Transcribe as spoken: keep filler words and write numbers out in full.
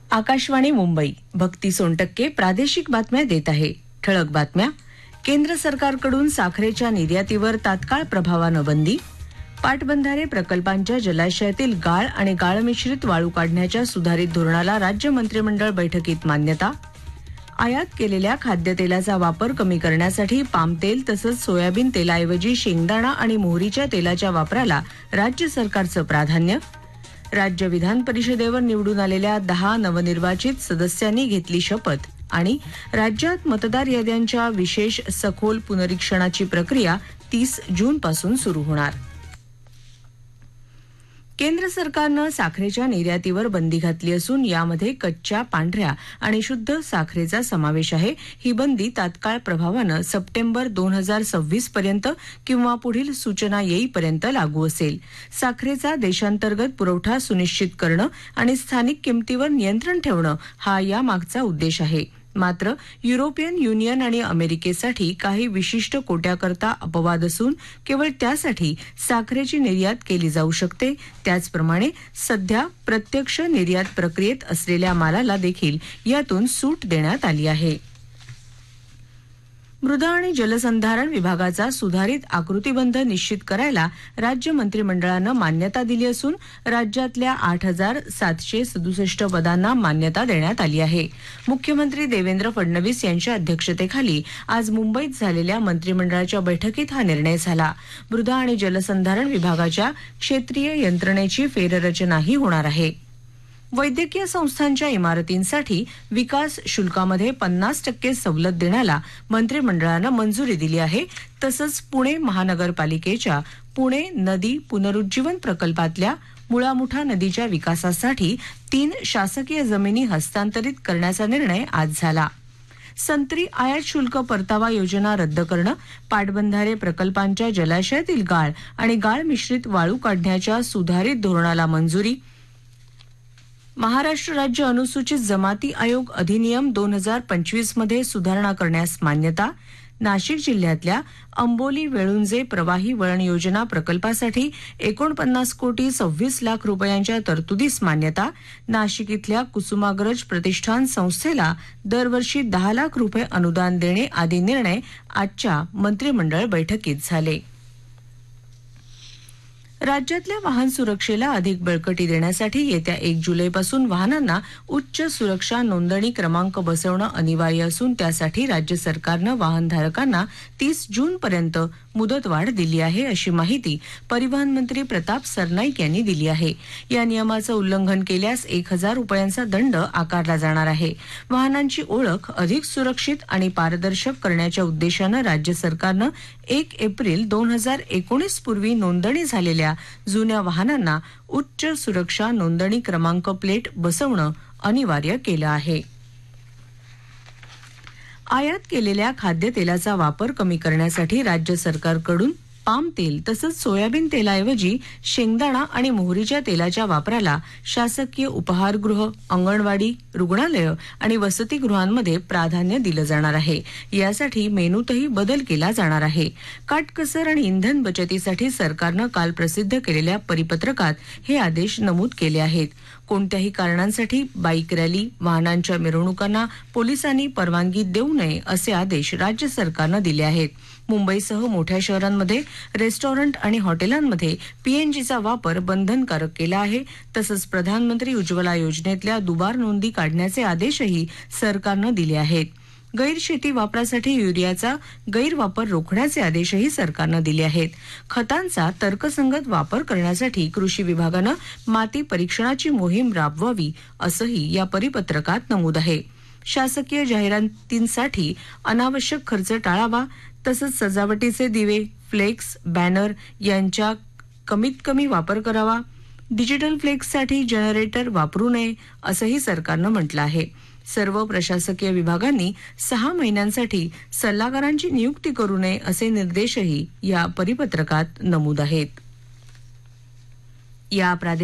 आकाशवाणी मुंबई भक्ती सोनटक्के प्रादेशिक बातम्या देत आहे. ठळक बातम्या. केंद्र सरकारकडून साखरेच्या निर्यातीवर तात्काळ प्रभावानं बंदी. पाटबंधारे प्रकल्पांच्या जलाशयातील गाळ आणि गाळ मिश्रित वाळू काढण्याच्या सुधारित धोरणाला राज्य मंत्रिमंडळ बैठकीत मान्यता. आयात केलेल्या खाद्यतेलाचा वापर कमी करण्यासाठी पाम तेल तसंच सोयाबीन तेलाऐवजी शेंगदाणा आणि मोहरीच्या तेलाच्या वापराला राज्य सरकारचं प्राधान्य. राज्य विधान परिषदेवर निवडून आलेल्या दहा नवनिर्वाचित सदस्यांनी घेतली शपथ आणि राज्यात मतदार याद्यांच्या विशेष सखोल पुनरीक्षणाची प्रक्रिया तीस जूनपासून सुरू होणार. केंद्र सरकारनं साखरेच्या निर्यातीवर बंदी घातली असून यामध्ये कच्च्या, पांढऱ्या आणि शुद्ध साखरेचा समावेश आहे. ही बंदी तात्काळ प्रभावानं सप्टेंबर दोन हजार सव्वीस पर्यंत किंवा पुढील सूचना येईपर्यंत लागू असेल. साखरेचा देशांतर्गत पुरवठा सुनिश्चित करणं आणि स्थानिक किमतीवर नियंत्रण ठेवणं हा यामागचा उद्देश आहे. मात्र युरोपियन युनियन आणि अमेरिकेसाठी काही विशिष्ट कोट्याकरता अपवाद असून केवळ त्यासाठी साखरेची निर्यात केली जाऊ शकते. त्याचप्रमाणे सध्या प्रत्यक्ष निर्यात प्रक्रियेत असलेल्या मालाला देखील यातून सूट देण्यात आली आहे. मृदा आणि जलसंधारण विभागाचा सुधारित आकृतीबंध निश्चित करायला राज्य मंत्रिमंडळानं मान्यता दिली असून राज्यातल्या आठ हजार सातशे सदुसष्ट पदांना मान्यता देण्यात आली आहे. मुख्यमंत्री देवेंद्र फडणवीस यांच्या अध्यक्षतेखाली आज मुंबईत झालेल्या मंत्रिमंडळाच्या बैठकीत हा निर्णय झाला. मृदा आणि जलसंधारण विभागाच्या क्षेत्रीय यंत्रणेची फेररचनाही होणार आहे. वैद्यकीय संस्थांच्या इमारतींसाठी विकास शुल्कामध्ये पन्नास टक्के सवलत देण्याला मंत्रिमंडळानं मंजुरी दिली आहे. तसंच पुणे महानगरपालिकेच्या पुणे नदी पुनरुज्जीवन प्रकल्पातल्या मुळामुठा नदीच्या विकासासाठी तीन शासकीय जमिनी हस्तांतरित करण्याचा निर्णय आज झाला. संत्री आयात शुल्क परतावा योजना रद्द करणं, पाटबंधारे प्रकल्पांच्या जलाशयातील गाळ आणि गाळ मिश्रित वाळू काढण्याच्या सुधारित धोरणाला मंजुरी. महाराष्ट्र राज्य अनुसूचित जमाती आयोग अधिनियम दोन हजार पंचवीस मध्ये सुधारणा करण्यास मान्यता. नाशिक जिल्ह्यातल्या अंबोली वेळुंजे प्रवाही वळण योजना प्रकल्पासाठी एकोणपन्नास कोटी सव्वीस लाख रुपयांच्या तरतुदीस मान्यता. नाशिक इथल्या कुसुमाग्रज प्रतिष्ठान संस्थेला दरवर्षी दहा लाख रुपये अनुदान देणे आदी निर्णय आजच्या मंत्रिमंडळ बैठकीत झाले. राज्यातल्या वाहन सुरक्षेला अधिक बळकटी देण्यासाठी येत्या एक जुलैपासून वाहनांना उच्च सुरक्षा नोंदणी क्रमांक बसवणं अनिवार्य असून त्यासाठी राज्य सरकारनं वाहनधारकांना तीस जूनपर्यंत मुदतवाढ दिली आहे, अशी माहिती परिवहन मंत्री प्रताप सरनाईक यांनी दिली आहे. या नियमाचं उल्लंघन केल्यास एक हजार रुपयांचा दंड आकारला जाणार आहे. वाहनांची ओळख अधिक सुरक्षित आणि पारदर्शक करण्याच्या उद्देशानं राज्य सरकारनं एक एप्रिल दोन हजार एकोणीस पूर्वी नोंदणी झालेल्या जुन्या वाहनांना उच्च सुरक्षा नोंदणी क्रमांक प्लेट बसवणं अनिवार्य केलं आहे. आयात केलेल्या खाद्यतेलाचा वापर कमी करण्यासाठी राज्य सरकारकडून पाम तेल तसंच सोयाबीन तेलाऐवजी शेंगदाणा आणि मोहरीच्या तेलाच्या वापराला शासकीय उपहारगृह, अंगणवाडी, रुग्णालयं आणि वसतिगृहांमध्ये प्राधान्य दिलं जाणार आहे. यासाठी मेनूतही बदल केला जाणार आहे. काटकसर आणि इंधन बचतीसाठी सरकारनं काल प्रसिद्ध केलेल्या परिपत्रकात हे आदेश नमूद केले आहेत. कोणत्याही कारणांसाठी बाईक रॅली, वाहनांच्या मिरवणुकांना पोलिसांनी परवानगी देऊ नये असे आदेश राज्य सरकारनं दिले आहेत. मुंबईसह मोठ्या शहरांमध्ये रेस्टॉरंट आणि हॉटेलांमध्ये पीएनजीचा वापर बंधनकारक केला आहे. तसंच प्रधानमंत्री उज्ज्वला योजनेतल्या दुबार नोंदी काढण्याचे आदेशही सरकारनं दिले आहेत. गैरशेती वापरासाठी युरियाचा गैरवापर रोखण्याचे आदेशही सरकारनं दिले आहेत. खतांचा तर्कसंगत वापर करण्यासाठी कृषी विभागानं माती परीक्षणाची मोहीम राबवावी असंही या परिपत्रकात नमूद आहे. शासकीय जाहिरातींसाठी अनावश्यक खर्च टाळावा. तसंच सजावटीचे दिवे, फ्लेक्स, बॅनर यांचा कमीत कमी वापर करावा. डिजिटल फ्लेक्ससाठी जनरेटर वापरू नये असंही सरकारनं म्हटलं आहे. सर्व प्रशासकीय विभागांनी सहा महिन्यांसाठी सल्लागारांची नियुक्ती करू नये असे निर्देशही या परिपत्रकात नमूद आहेत. या